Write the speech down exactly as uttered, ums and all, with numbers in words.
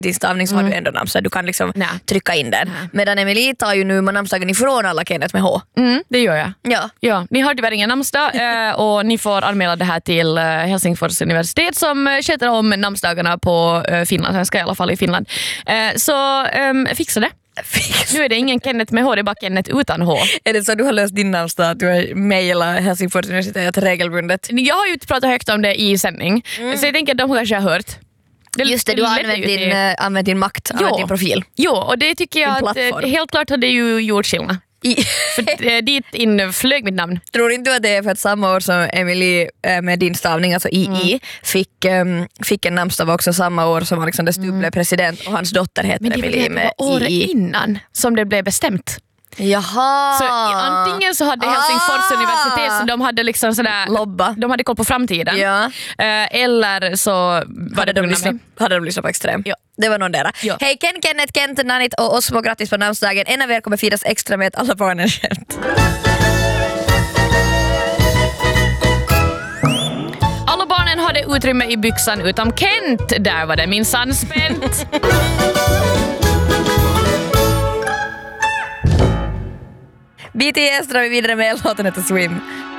din stavning så Mm. har du ändå namnsdag. Du kan liksom Nä. trycka in den. Nä. Medan Emily tar ju nu namnsdagen ifrån alla Kenneth med H. Mm, det gör jag. Ja. Ja, ni har tyvärr ingen namnsdag eh, och ni får anmäla det här till eh, Helsingfors universitet som eh, sköter om namnsdagarna på eh, finlandssvenska, i alla fall i Finland. Eh, så eh, fixa det. Nu är det ingen Kenneth med H, det är bara Kenneth utan H. Är det så du har löst din namnsdag att du har mejlat Helsingfors universitet regelbundet? Jag har ju inte pratat högt om det i sändning, Mm. så jag tänker att de kanske har hört. Det, Just det, du har ledde använt ju din, till- äh, använt din makt, använt din profil. Jo, och det tycker jag Din att eh, plattform. helt klart har det ju gjort skillnad. I, För eh, dit in flög mitt namn. tror inte du att det är för att samma år som Emily äh, med din stavning, alltså I I, fick, ähm, fick en namnsdag också samma år som Alexander Stubb blev president och hans dotter heter Men det Emily var med året I I. innan som det blev bestämt. Jaha! Så antingen så hade Helsingfors Ah! universitet så de hade liksom sådär, Lobba. de hade koll på framtiden. Ja. Eh, eller så var Hade det de, på lyssnat, grund hade de lyssnat på Extrem? Ja. Det var någon där. Ja. Hej Ken, Kenneth, Kent, Nanit och Osmo, grattis på namnsdagen. En av er kommer firas extra med ett alla barnen skämt. Alla barnen hade utrymme i byxan utom Kent. Där var det minsann spänt. B T S drar vi vidare med låten heter Swim.